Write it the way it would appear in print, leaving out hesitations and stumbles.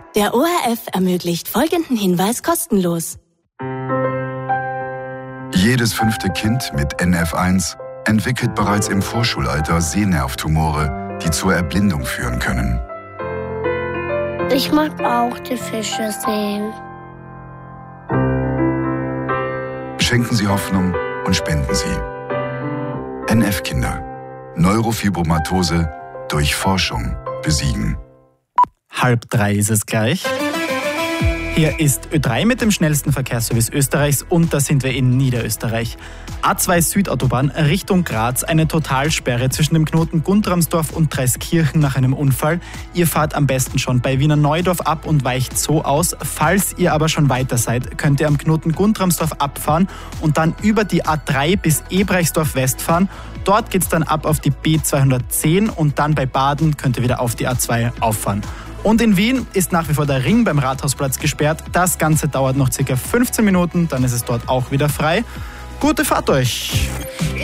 Der ORF ermöglicht folgenden Hinweis kostenlos. Jedes 5. Kind mit NF1 entwickelt bereits im Vorschulalter Sehnervtumore, die zur Erblindung führen können. Ich mag auch die Fische sehen. Schenken Sie Hoffnung und spenden Sie. NF-Kinder. Neurofibromatose durch Forschung besiegen. 2:30 ist es gleich. Hier ist Ö3 mit dem schnellsten Verkehrsservice Österreichs und da sind wir in Niederösterreich. A2 Südautobahn Richtung Graz, eine Totalsperre zwischen dem Knoten Guntramsdorf und Dreiskirchen nach einem Unfall. Ihr fahrt am besten schon bei Wiener Neudorf ab und weicht so aus. Falls ihr aber schon weiter seid, könnt ihr am Knoten Guntramsdorf abfahren und dann über die A3 bis Ebrechtsdorf West fahren. Dort geht's dann ab auf die B210 und dann bei Baden könnt ihr wieder auf die A2 auffahren. Und in Wien ist nach wie vor der Ring beim Rathausplatz gesperrt. Das Ganze dauert noch ca. 15 Minuten, dann ist es dort auch wieder frei. Gute Fahrt euch!